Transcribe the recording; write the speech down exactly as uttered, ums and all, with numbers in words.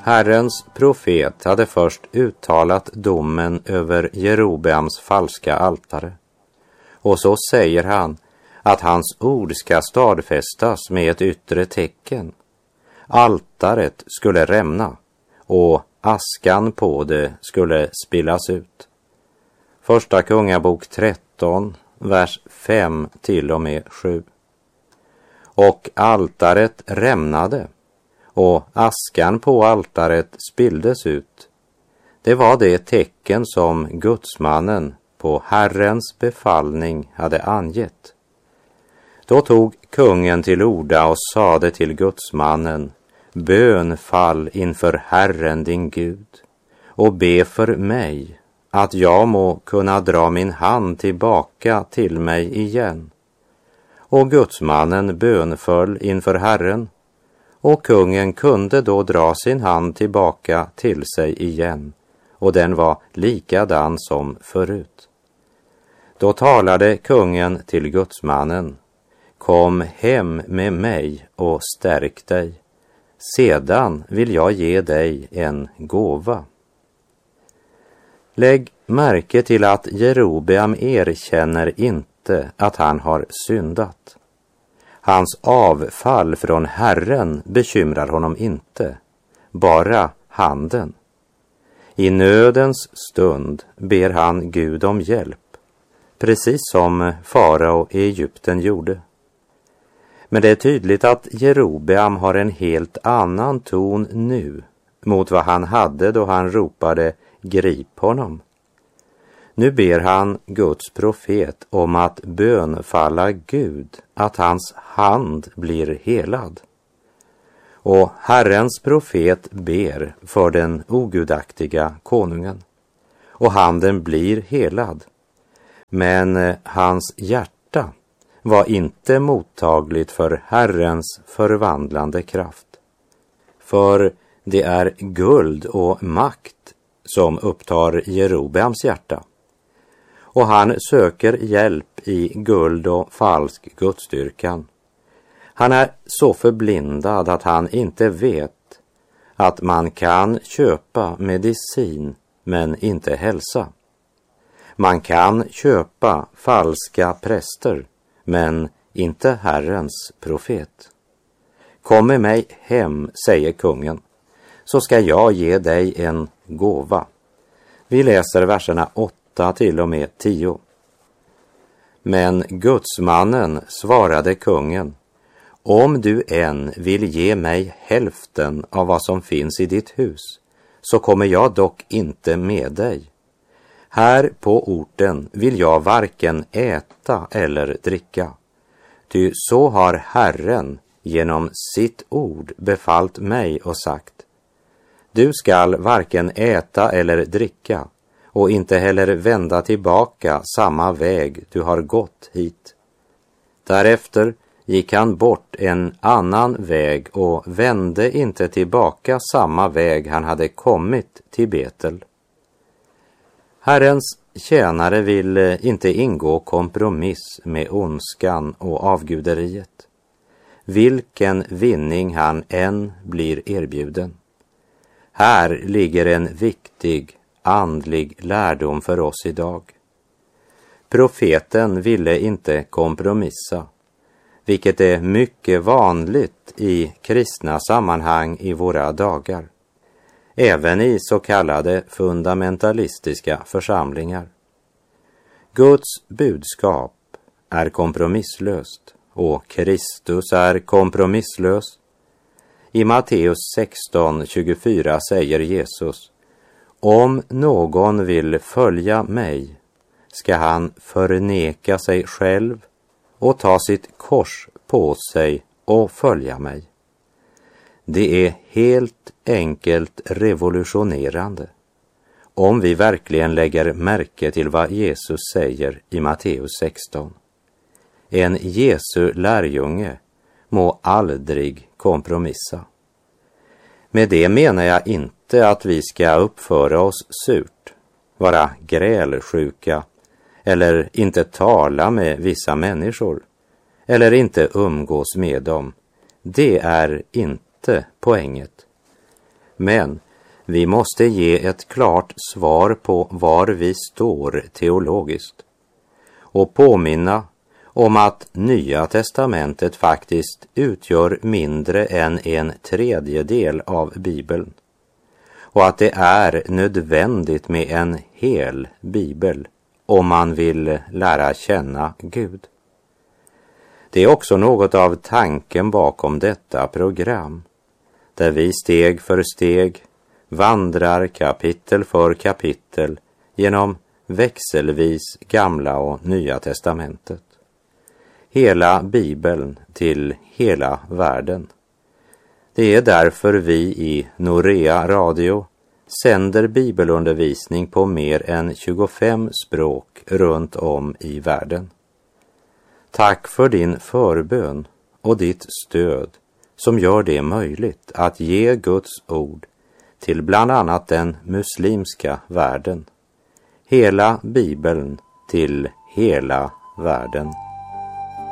Herrens profet hade först uttalat domen över Jerobeams falska altare. Och så säger han att hans ord ska stadfästas med ett yttre tecken. Altaret skulle rämna och askan på det skulle spillas ut. Första Kungabok tretton, vers fem till och med sju. Och altaret rämnade och askan på altaret spilldes ut. Det var det tecken som gudsmannen på Herrens befallning hade angett. Då tog kungen till orda och sade till gudsmannen: bönfall inför Herren din Gud och be för mig att jag må kunna dra min hand tillbaka till mig igen. Och gudsmannen bönföll inför Herren, och kungen kunde då dra sin hand tillbaka till sig igen, och den var likadan som förut. Då talade kungen till gudsmannen: kom hem med mig och stärk dig. Sedan vill jag ge dig en gåva. Lägg märke till att Jerobeam erkänner inte att han har syndat. Hans avfall från Herren bekymrar honom inte, bara handen. I nödens stund ber han Gud om hjälp, precis som farao i Egypten gjorde. Men det är tydligt att Jerobeam har en helt annan ton nu mot vad han hade då han ropade: grip honom. Nu ber han Guds profet om att bönfalla Gud att hans hand blir helad. Och Herrens profet ber för den ogudaktiga konungen, och handen blir helad. Men hans hjärta var inte mottagligt för Herrens förvandlande kraft. För det är guld och makt som upptar Jerobeams hjärta. Och han söker hjälp i guld och falsk gudsdyrkan. Han är så förblindad att han inte vet att man kan köpa medicin men inte hälsa. Man kan köpa falska präster men inte Herrens profet. Kom med mig hem, säger kungen, så ska jag ge dig en gåva. Vi läser verserna åtta till och med tio. Men gudsmannen svarade kungen: om du än vill ge mig hälften av vad som finns i ditt hus, så kommer jag dock inte med dig. Här på orten vill jag varken äta eller dricka, ty så har Herren genom sitt ord befallt mig och sagt: du skall varken äta eller dricka, och inte heller vända tillbaka samma väg du har gått hit. Därefter gick han bort en annan väg och vände inte tillbaka samma väg han hade kommit till Betel. Herrens tjänare vill inte ingå kompromiss med ondskan och avguderiet, vilken vinning han än blir erbjuden. Här ligger en viktig andlig lärdom för oss idag. Profeten ville inte kompromissa, vilket är mycket vanligt i kristna sammanhang i våra dagar, även i så kallade fundamentalistiska församlingar. Guds budskap är kompromisslöst och Kristus är kompromisslös. I Matteus sexton tjugofyra säger Jesus: om någon vill följa mig ska han förneka sig själv och ta sitt kors på sig och följa mig. Det är helt enkelt revolutionerande om vi verkligen lägger märke till vad Jesus säger i Matteus sexton. En Jesu lärjunge må aldrig kompromissa. Med det menar jag inte att vi ska uppföra oss surt, vara grälsjuka eller inte tala med vissa människor eller inte umgås med dem. Det är inte poänget. Men vi måste ge ett klart svar på var vi står teologiskt och påminna om att Nya testamentet faktiskt utgör mindre än en tredjedel av Bibeln och att det är nödvändigt med en hel Bibel om man vill lära känna Gud. Det är också något av tanken bakom detta program, där vi steg för steg vandrar kapitel för kapitel genom växelvis Gamla och Nya testamentet. Hela Bibeln till hela världen. Det är därför vi i Norea Radio sänder bibelundervisning på mer än tjugofem språk runt om i världen. Tack för din förbön och ditt stöd som gör det möjligt att ge Guds ord till bland annat den muslimska världen. Hela Bibeln till hela världen.